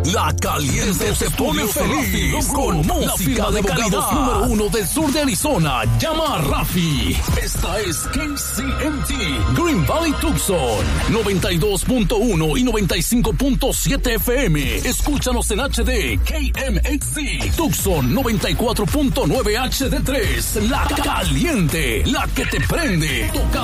La Caliente se pone feliz con música de calidad. Número 1 del sur de Arizona. Llama a Rafi. Esta es KCMT Green Valley Tucson 92.1 y 95.7 FM. Escúchanos en HD KMXC Tucson 94.9 HD3. La Caliente, la que te prende. Toca